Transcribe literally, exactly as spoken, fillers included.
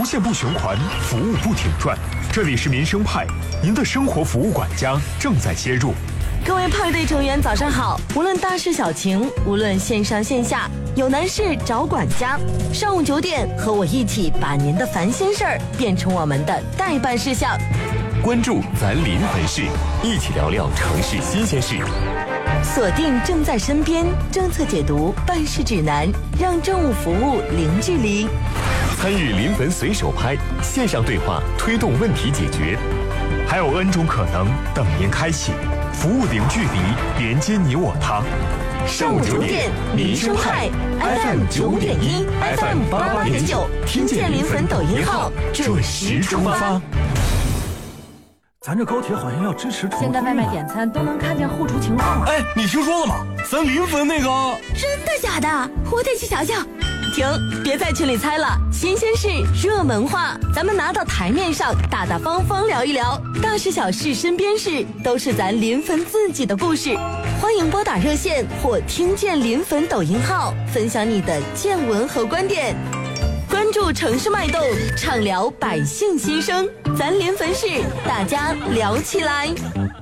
线不循环，服务不停转。这里是民生派，您的生活服务管家正在接入。 各位派对成员早上好，无论大事小情，无论线上线下，有难事找管家。上午九点，和我一起把您的烦心事儿变成我们的待办事项。 关注咱临汾市，一起聊聊城市新鲜事。 锁定正在身边，政策解读，办事指南，让政务服务零距离。 参与临汾随手拍线上对话，推动问题解决。 还有 N 种可能等您开启，服务零距离，连接你我他。 上午九点，民生派 F M 九五点一 ，F M 八八点九，听见临汾抖音号，准时出发。 咱这高铁好像要支持重现在外卖点餐都能看见后厨情况。 哎，你听说了吗？咱临汾那个…… 真的假的？我得去瞧瞧。停，别在群里猜了，新鲜事，热门话，咱们拿到台面上，大大方方聊一聊，大事小事身边事，都是咱临汾自己的故事。欢迎拨打热线或听见临汾抖音号，分享你的见闻和观点。关注城市脉动，畅聊百姓心声，咱临汾市，大家聊起来。